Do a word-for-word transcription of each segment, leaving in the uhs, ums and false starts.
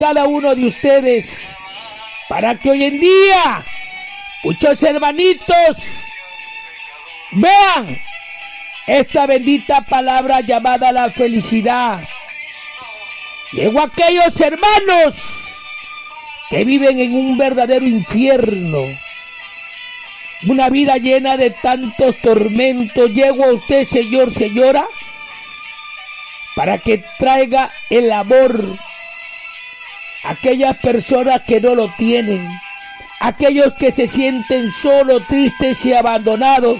cada uno de ustedes, para que hoy en día muchos hermanitos vean esta bendita palabra llamada la felicidad. Llegó a aquellos hermanos que viven en un verdadero infierno, una vida llena de tantos tormentos. Llego a usted, señor, señora, para que traiga el amor a aquellas personas que no lo tienen, aquellos que se sienten solos, tristes y abandonados.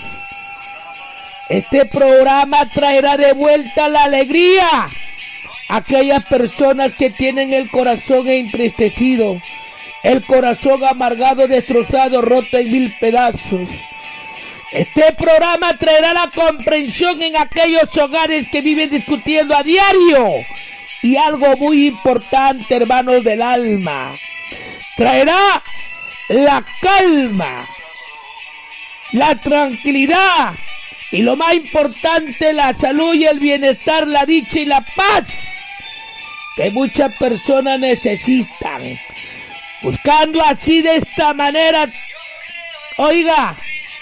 Este programa traerá de vuelta la alegría a aquellas personas que tienen el corazón entristecido, el corazón amargado, destrozado, roto en mil pedazos. Este programa traerá la comprensión en aquellos hogares que viven discutiendo a diario. Y algo muy importante, hermanos del alma, traerá la calma, la tranquilidad y lo más importante, la salud y el bienestar, la dicha y la paz que muchas personas necesitan. Buscando así de esta manera, oiga,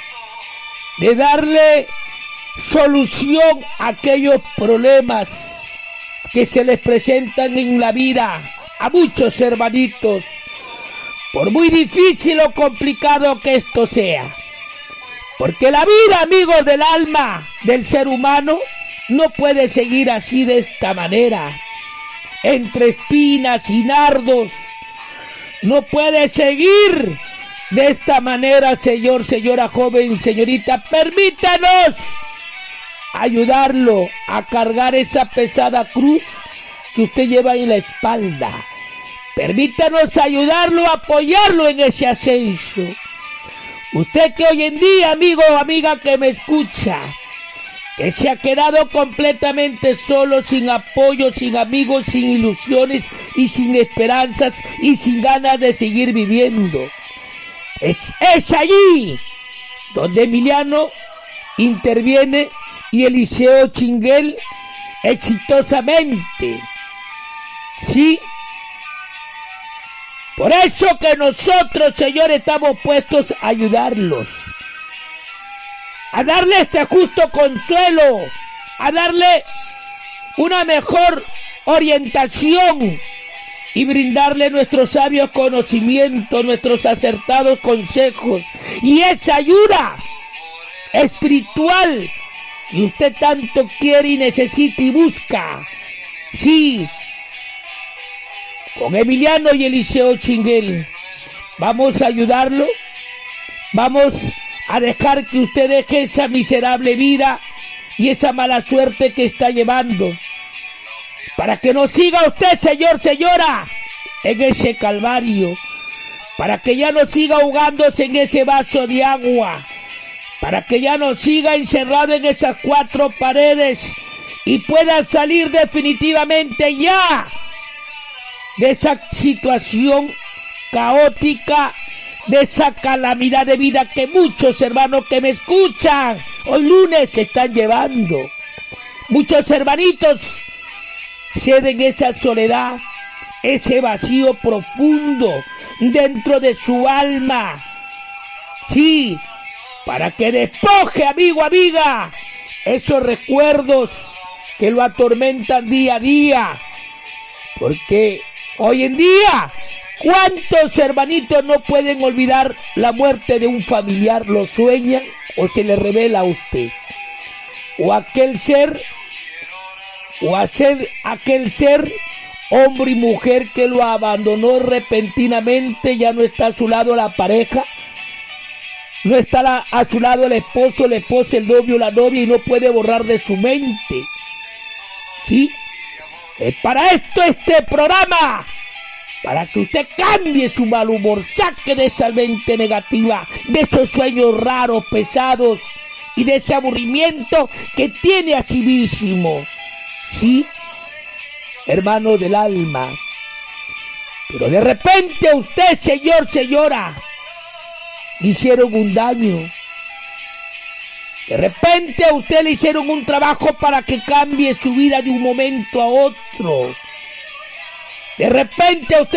de darle solución a aquellos problemas que se les presentan en la vida a muchos hermanitos, por muy difícil o complicado que esto sea. Porque la vida, amigos del alma, del ser humano, no puede seguir así de esta manera, entre espinas y nardos. No puede seguir de esta manera, señor, señora, joven, señorita. Permítanos ayudarlo a cargar esa pesada cruz que usted lleva en la espalda. Permítanos ayudarlo, apoyarlo en ese ascenso. Usted que hoy en día, amigo o amiga que me escucha, que se ha quedado completamente solo, sin apoyo, sin amigos, sin ilusiones y sin esperanzas y sin ganas de seguir viviendo. Es, es allí donde Emiliano interviene y Eliseo Chinguel exitosamente. Sí. Por eso que nosotros, señores, estamos puestos a ayudarlos, a darle este justo consuelo, a darle una mejor orientación y brindarle nuestros sabios conocimientos, nuestros acertados consejos y esa ayuda espiritual que usted tanto quiere y necesita y busca. Sí, con Emiliano y Eliseo Chinguel vamos a ayudarlo, vamos a dejar que usted deje esa miserable vida y esa mala suerte que está llevando, para que no siga usted, señor, señora, en ese calvario, para que ya no siga ahogándose en ese vaso de agua, para que ya no siga encerrado en esas cuatro paredes y pueda salir definitivamente ya de esa situación caótica, de esa calamidad de vida que muchos hermanos que me escuchan hoy lunes se están llevando. Muchos hermanitos ceden esa soledad, ese vacío profundo dentro de su alma. Sí, para que despoje, amigo, amiga, esos recuerdos que lo atormentan día a día. Porque hoy en día, ¿cuántos hermanitos no pueden olvidar la muerte de un familiar? ¿Lo sueñan o se le revela a usted? O aquel ser, o hacer aquel ser, hombre y mujer que lo abandonó repentinamente, ya no está a su lado la pareja, no está la, a su lado el esposo, la esposa, el novio, la novia, y no puede borrar de su mente. ¿Sí? Es para esto este programa, para que usted cambie su mal humor, saque de esa mente negativa, de esos sueños raros, pesados, y de ese aburrimiento que tiene a sí mismo. ¿Sí? Hermano del alma. Pero de repente a usted, señor, señora, le hicieron un daño. De repente a usted le hicieron un trabajo para que cambie su vida de un momento a otro. De repente usted